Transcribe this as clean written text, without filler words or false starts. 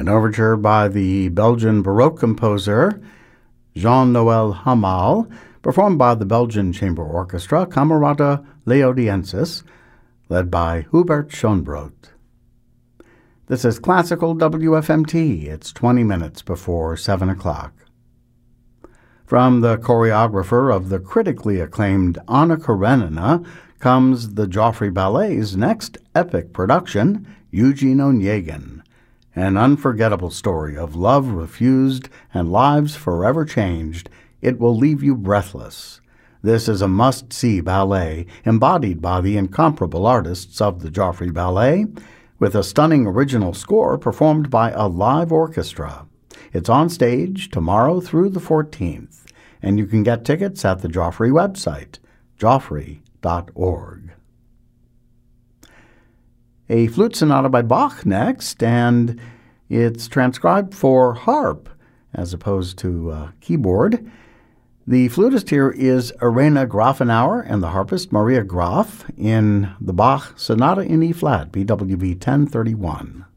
an overture by the Belgian Baroque composer Jean-Noël Hamal, performed by the Belgian Chamber Orchestra Camerata Leodiensis, led by Hubert Schönbrot. This is Classical WFMT. It's 20 minutes before 7 o'clock. From the choreographer of the critically acclaimed Anna Karenina comes the Joffrey Ballet's next epic production, Eugene Onegin, an unforgettable story of love refused and lives forever changed. It will leave you breathless. This is a must-see ballet embodied by the incomparable artists of the Joffrey Ballet, with a stunning original score performed by a live orchestra. It's on stage tomorrow through the 14th, and you can get tickets at the Joffrey website, joffrey.org. A flute sonata by Bach next, and it's transcribed for harp as opposed to keyboard. The flutist here is Irena Grafenauer and the harpist Maria Graf in the Bach Sonata in E-flat, BWV 1031.